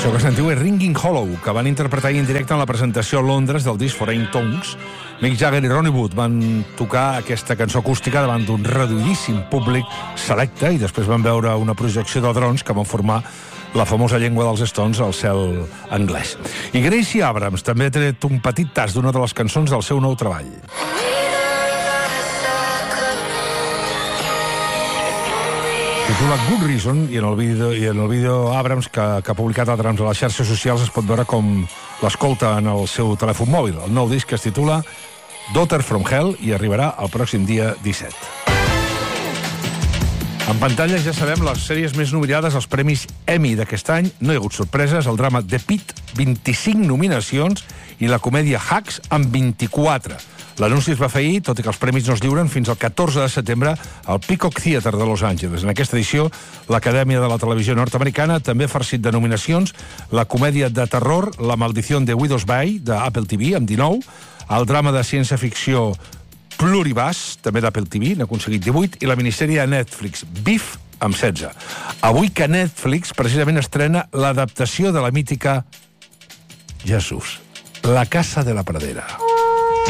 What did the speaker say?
Això que sentiu és Ringing Hollow, que van interpretar en directe en la presentació a Londres del disc Foreign Tongues. Mick Jagger i Ronnie Wood van tocar aquesta cançó acústica davant d'un reduïdíssim públic selecte i després van veure una projecció de drons que van formar la famosa llengua dels Stones al cel anglès. I Gracie Abrams també ha tret un petit tast d'una de les cançons del seu nou treball. Titula Good Reason, i en el vídeo Abrams, que ha publicat a través de les xarxes socials, es pot veure com l'escolta en el seu telèfon mòbil. El nou disc es titula Daughter from Hell i arribarà el pròxim dia 17. En pantalla ja sabem les sèries més nominades als Premis Emmy d'aquest any. No hi ha hagut sorpreses. El drama The Pitt, 25 nominacions, i la comèdia Hacks, amb 24. L'anunci es va fer ahir, tot i que els premis no es lliuren fins al 14 de setembre al Peacock Theatre de Los Angeles. En aquesta edició, l'Acadèmia de la Televisió Nord-Americana també ha farcit de nominacions la comèdia de terror La maldición de Widow's Bay, d'Apple TV, amb 19, el drama de ciència-ficció Pluribus, també d'Apple TV, n'ha aconseguit 18, i la minissèrie de Netflix Beef, amb 16. Avui que Netflix precisament estrena l'adaptació de la mítica Jesús, La casa de la pradera.